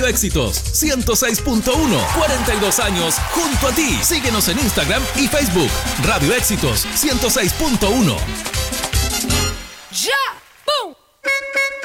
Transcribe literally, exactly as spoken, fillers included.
Radio Éxitos ciento seis punto uno, cuarenta y dos años junto a ti. Síguenos en Instagram y Facebook. Radio Éxitos ciento seis punto uno. ¡Ya!